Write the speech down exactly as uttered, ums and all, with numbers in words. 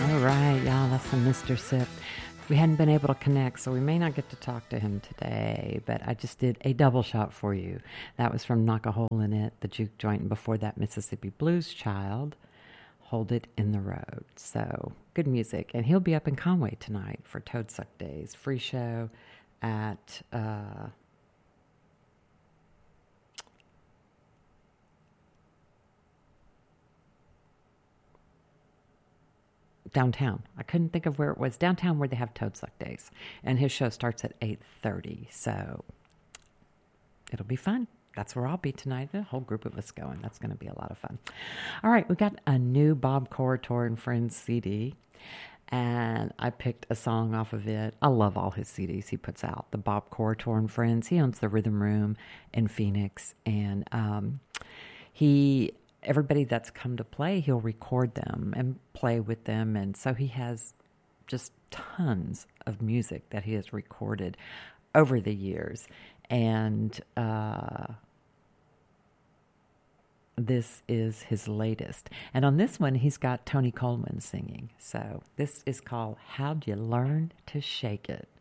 All right, y'all, that's from Mister Sip. We hadn't been able to connect, so we may not get to talk to him today, but I just did a double shot for you. That was from Knock a Hole in It, the juke joint, and before that, Mississippi Blues Child, Hold It in the Road. So, good music. And he'll be up in Conway tonight for Toad Suck Days. Free show at... Uh, downtown. I couldn't think of where it was. Downtown where they have Toad Suck Days. And his show starts at eight thirty. So it'll be fun. That's where I'll be tonight. A whole group of us going. That's going to be a lot of fun. All right. We got a new Bob Corritore and Friends C D. And I picked a song off of it. I love all his C Ds he puts out. The Bob Corritore and Friends. He owns the Rhythm Room in Phoenix. And um, he... everybody that's come to play, he'll record them and play with them. And so he has just tons of music that he has recorded over the years. And uh, this is his latest. And on this one, he's got Tony Coleman singing. So this is called How'd You Learn to Shake It?